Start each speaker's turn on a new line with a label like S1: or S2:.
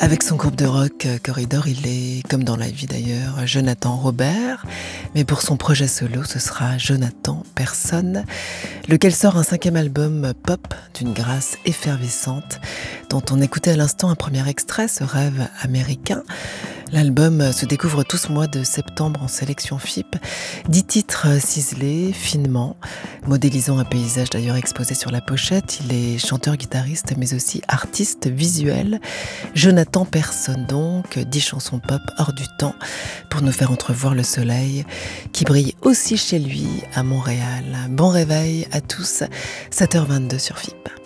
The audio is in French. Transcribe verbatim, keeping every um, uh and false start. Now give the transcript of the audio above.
S1: Avec son groupe de rock euh, Corridor, il est, comme dans la vie d'ailleurs, Jonathan Robert. Mais pour son projet solo, ce sera Jonathan Personne, lequel sort un cinquième album pop d'une grâce effervescente, dont on écoutait à l'instant un premier extrait, ce rêve américain. L'album se découvre tout ce mois de septembre en sélection F I P. Dix titres ciselés, finement, modélisant un paysage d'ailleurs exposé sur la pochette. Il est chanteur-guitariste, mais aussi artiste visuel. Jonathan Personne donc, dix chansons pop hors du temps pour nous faire entrevoir le soleil qui brille aussi chez lui à Montréal. Bon réveil à tous, sept heures vingt-deux sur F I P.